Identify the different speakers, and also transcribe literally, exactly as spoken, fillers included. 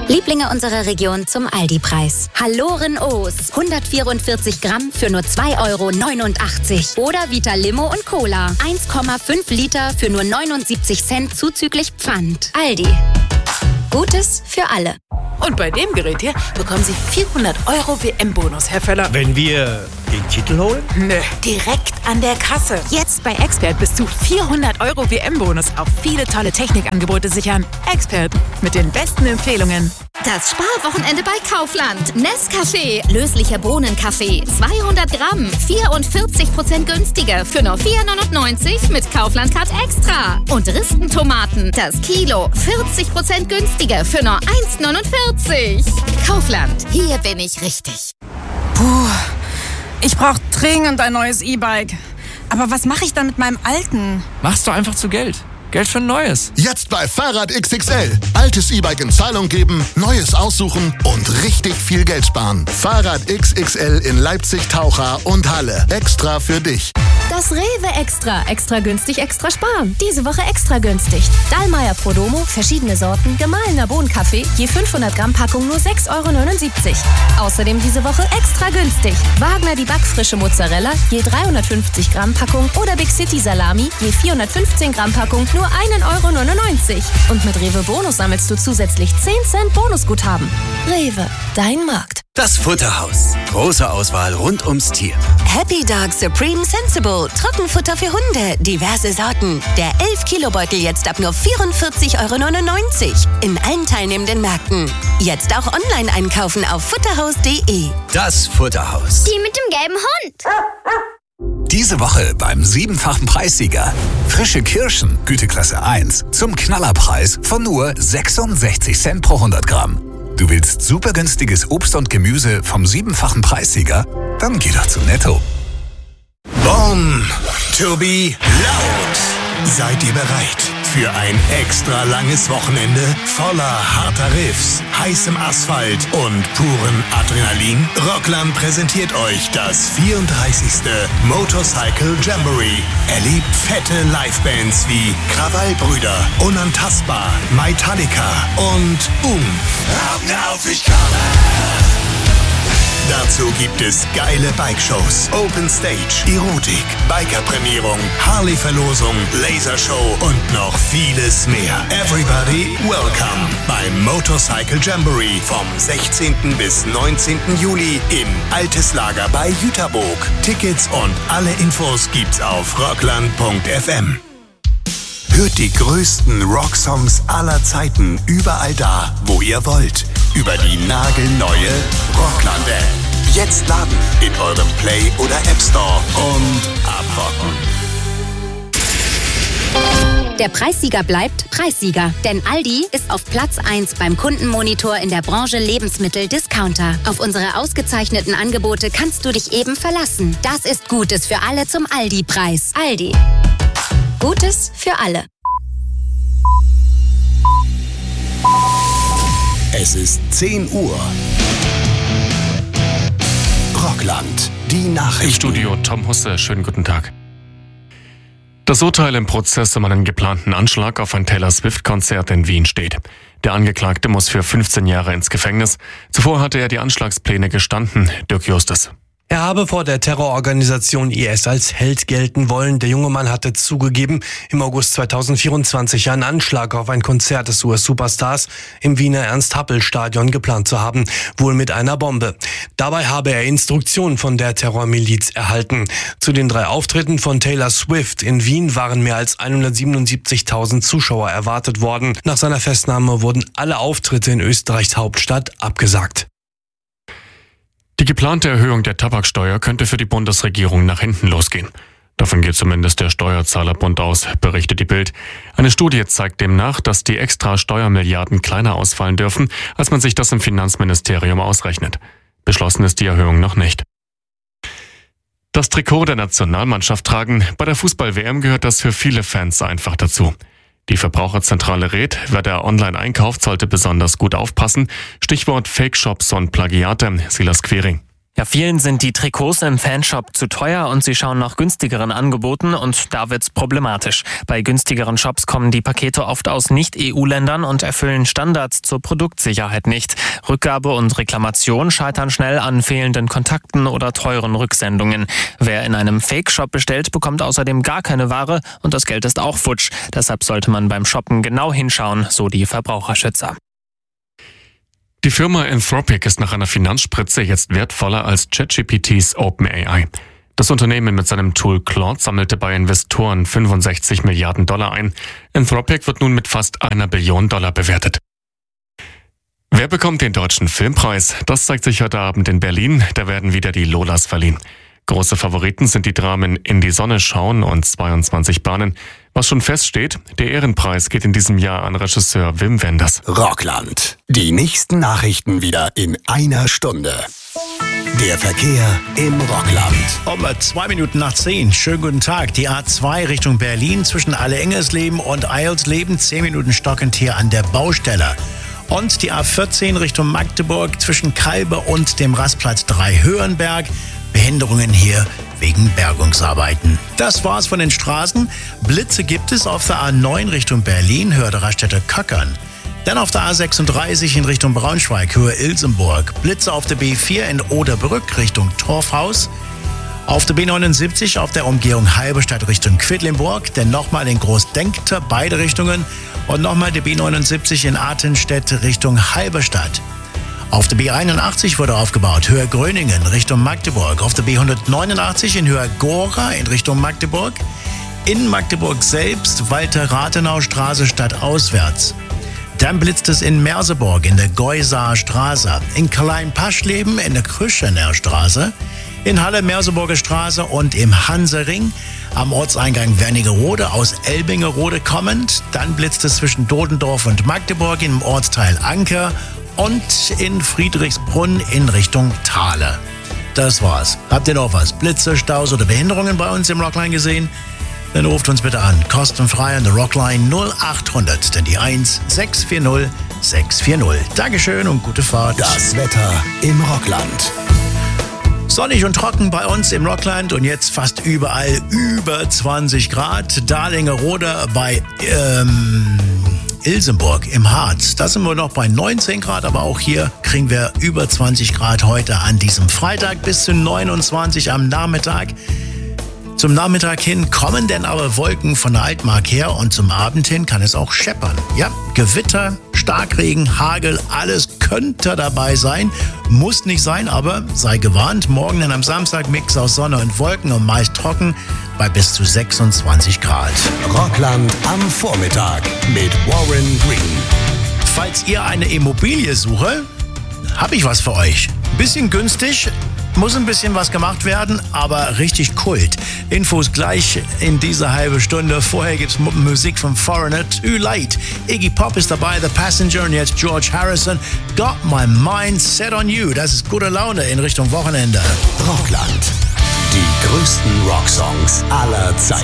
Speaker 1: Lieblinge unserer Region zum Aldi-Preis. Halloren O's. hundertvierundvierzig Gramm für nur zwei Euro neunundachtzig. Oder Vita Limo und Cola. eins Komma fünf Liter für nur neunundsiebzig Cent zuzüglich Pfand. Aldi. Gutes für alle.
Speaker 2: Und bei dem Gerät hier bekommen Sie vierhundert Euro W M-Bonus, Herr Völler.
Speaker 3: Wenn wir den Titel holen?
Speaker 2: Nö, direkt an der Kasse. Jetzt bei Expert bis zu vierhundert Euro W M-Bonus auf viele tolle Technikangebote sichern. Expert mit den besten Empfehlungen.
Speaker 4: Das Sparwochenende bei Kaufland. Nescafé, löslicher Bohnenkaffee, zweihundert Gramm, vierundvierzig Prozent günstiger für nur vier neunundneunzig mit Kaufland Card Extra. Und Ristentomaten, das Kilo, vierzig Prozent günstiger für nur eins neunundvierzig. Kaufland, hier bin ich richtig.
Speaker 5: Puh, ich brauche dringend ein neues E-Bike. Aber was mache ich dann mit meinem alten?
Speaker 6: Machst du einfach zu Geld. Geld für ein neues.
Speaker 7: Jetzt bei Fahrrad X X L. Altes E-Bike in Zahlung geben, neues aussuchen und richtig viel Geld sparen. Fahrrad X X L in Leipzig, Taucha und Halle. Extra für dich.
Speaker 8: Das Rewe Extra. Extra günstig, extra sparen. Diese Woche extra günstig. Dallmayr Prodomo, verschiedene Sorten, gemahlener Bohnenkaffee, je fünfhundert Gramm Packung nur sechs Euro neunundsiebzig. Außerdem diese Woche extra günstig. Wagner die backfrische Mozzarella, je dreihundertfünfzig Gramm Packung oder Big City Salami, je vierhundertfünfzehn Gramm Packung nur einen Euro neunundneunzig. Und mit Rewe Bonus sammelst du zusätzlich zehn Cent Bonusguthaben. Rewe, dein Markt.
Speaker 9: Das Futterhaus. Große Auswahl rund ums Tier.
Speaker 10: Happy Dog Supreme Sensible. Trockenfutter für Hunde. Diverse Sorten. Der elf Kilo Beutel jetzt ab nur vierundvierzig Euro neunundneunzig. In allen teilnehmenden Märkten. Jetzt auch online einkaufen auf futterhaus punkt de.
Speaker 9: Das Futterhaus.
Speaker 11: Die mit dem gelben Hund.
Speaker 9: Diese Woche beim siebenfachen Preissieger. Frische Kirschen, Güteklasse eins, zum Knallerpreis von nur sechsundsechzig Cent pro hundert Gramm. Du willst super günstiges Obst und Gemüse vom siebenfachen Preissieger? Dann geh doch zu Netto.
Speaker 12: Born to be loud. Seid ihr bereit für ein extra langes Wochenende voller harter Riffs, heißem Asphalt und purem Adrenalin? Rockland präsentiert euch das vierunddreißigste Motorcycle Jamboree. Erlebt fette Livebands wie Krawallbrüder, Unantastbar, Metallica und Boom. Augen auf, ich komme! Dazu gibt es geile Bikeshows, Open Stage, Erotik, Bikerprämierung, Harley-Verlosung, Lasershow und noch vieles mehr. Everybody welcome beim Motorcycle Jamboree vom sechzehnten bis neunzehnten Juli im Altes Lager bei Jüterburg. Tickets und alle Infos gibt's auf rockland punkt f m. Hört die größten Rocksongs aller Zeiten überall da, wo ihr wollt. Über die nagelneue Rockland-App. Jetzt laden in eurem Play- oder App Store und abrocken.
Speaker 1: Der Preissieger bleibt Preissieger, denn Aldi ist auf Platz eins beim Kundenmonitor in der Branche Lebensmittel-Discounter. Auf unsere ausgezeichneten Angebote kannst du dich eben verlassen. Das ist Gutes für alle zum Aldi-Preis. Aldi. Gutes für alle.
Speaker 12: Es ist zehn Uhr. Rockland, die Nachrichten.
Speaker 13: Im Studio Tom Husse, schönen guten Tag. Das Urteil im Prozess um einen geplanten Anschlag auf ein Taylor Swift-Konzert in Wien steht. Der Angeklagte muss für fünfzehn Jahre ins Gefängnis. Zuvor hatte er die Anschlagspläne gestanden. Dirk Justus.
Speaker 14: Er habe vor der Terrororganisation I S als Held gelten wollen. Der junge Mann hatte zugegeben, im August zweitausendvierundzwanzig einen Anschlag auf ein Konzert des U S-Superstars im Wiener Ernst-Happel-Stadion geplant zu haben, wohl mit einer Bombe. Dabei habe er Instruktionen von der Terrormiliz erhalten. Zu den drei Auftritten von Taylor Swift in Wien waren mehr als hundertsiebenundsiebzigtausend Zuschauer erwartet worden. Nach seiner Festnahme wurden alle Auftritte in Österreichs Hauptstadt abgesagt.
Speaker 13: Die geplante Erhöhung der Tabaksteuer könnte für die Bundesregierung nach hinten losgehen. Davon geht zumindest der Steuerzahlerbund aus, berichtet die Bild. Eine Studie zeigt demnach, dass die extra Steuermilliarden kleiner ausfallen dürfen, als man sich das im Finanzministerium ausrechnet. Beschlossen ist die Erhöhung noch nicht. Das Trikot der Nationalmannschaft tragen, bei der Fußball-W M gehört das für viele Fans einfach dazu. Die Verbraucherzentrale rät, wer da online einkauft, sollte besonders gut aufpassen. Stichwort Fake-Shops und Plagiate, Silas Quering.
Speaker 15: Ja, vielen sind die Trikots im Fanshop zu teuer und sie schauen nach günstigeren Angeboten und da wird's problematisch. Bei günstigeren Shops kommen die Pakete oft aus Nicht-E U-Ländern und erfüllen Standards zur Produktsicherheit nicht. Rückgabe und Reklamation scheitern schnell an fehlenden Kontakten oder teuren Rücksendungen. Wer in einem Fake-Shop bestellt, bekommt außerdem gar keine Ware und das Geld ist auch futsch. Deshalb sollte man beim Shoppen genau hinschauen, so die Verbraucherschützer.
Speaker 13: Die Firma Anthropic ist nach einer Finanzspritze jetzt wertvoller als ChatGPTs OpenAI. Das Unternehmen mit seinem Tool Claude sammelte bei Investoren fünfundsechzig Milliarden Dollar ein. Anthropic wird nun mit fast einer Billion Dollar bewertet. Wer bekommt den Deutschen Filmpreis? Das zeigt sich heute Abend in Berlin. Da werden wieder die Lolas verliehen. Große Favoriten sind die Dramen In die Sonne schauen und zweiundzwanzig Bahnen. Was schon feststeht, der Ehrenpreis geht in diesem Jahr an Regisseur Wim Wenders.
Speaker 12: Rockland. Die nächsten Nachrichten wieder in einer Stunde. Der Verkehr im Rockland.
Speaker 3: Um zwei Minuten nach zehn. Schönen guten Tag. Die A zwei Richtung Berlin zwischen Alle-Engersleben und Eilsleben. Zehn Minuten stockend hier an der Baustelle. Und die A vierzehn Richtung Magdeburg zwischen Kalbe und dem Rastplatz drei Höhenberg. Behinderungen hier wegen Bergungsarbeiten. Das war's von den Straßen. Blitze gibt es auf der A neun Richtung Berlin, Höhe der Raststätte Köckern. Dann auf der A sechsunddreißig in Richtung Braunschweig, Höhe Ilsenburg. Blitze auf der B vier in Oderbrück Richtung Torfhaus. Auf der B neunundsiebzig auf der Umgehung Halberstadt Richtung Quedlinburg. Dann nochmal in Großdenkter, beide Richtungen. Und nochmal die B neunundsiebzig in Artenstedt Richtung Halberstadt. Auf der B einundachtzig wurde aufgebaut, Höhe Gröningen Richtung Magdeburg. Auf der B hundertneunundachtzig in Höhe Gora in Richtung Magdeburg. In Magdeburg selbst Walter-Rathenau-Straße stadtauswärts. Dann blitzt es in Merseburg in der Geusaer Straße. In Klein-Paschleben in der Krüschener Straße. In Halle-Merseburger Straße und im Hansering. Am Ortseingang Wernigerode aus Elbingerode kommend. Dann blitzt es zwischen Dodendorf und Magdeburg im Ortsteil Anker. Und in Friedrichsbrunn in Richtung Thale. Das war's. Habt ihr noch was? Blitze, Staus oder Behinderungen bei uns im Rockline gesehen? Dann ruft uns bitte an. Kostenfrei an der Rockline null achthundert, denn die eins sechs vier null sechs vier null. Dankeschön und gute Fahrt.
Speaker 12: Das Wetter im Rockland.
Speaker 3: Sonnig und trocken bei uns im Rockland und jetzt fast überall über zwanzig Grad. Dahlingerode bei ähm, Ilsenburg im Harz. Da sind wir noch bei neunzehn Grad, aber auch hier kriegen wir über zwanzig Grad heute an diesem Freitag bis zu neunundzwanzig am Nachmittag. Zum Nachmittag hin kommen denn aber Wolken von der Altmark her und zum Abend hin kann es auch scheppern. Ja, Gewitter, Starkregen, Hagel, alles könnte dabei sein. Muss nicht sein, aber sei gewarnt. Morgen dann am Samstag Mix aus Sonne und Wolken und meist trocken bei bis zu sechsundzwanzig Grad.
Speaker 12: Rockland am Vormittag mit Warren Green.
Speaker 3: Falls ihr eine Immobilie suche, habe ich was für euch. Bisschen günstig. Muss ein bisschen was gemacht werden, aber richtig Kult. Infos gleich in dieser halben Stunde. Vorher gibt's Musik von Foreigner, Too Late. Iggy Pop ist dabei, The Passenger und jetzt George Harrison. Got my mind set on you. Das ist gute Laune in Richtung Wochenende.
Speaker 12: Rockland. Die größten Rocksongs aller Zeiten.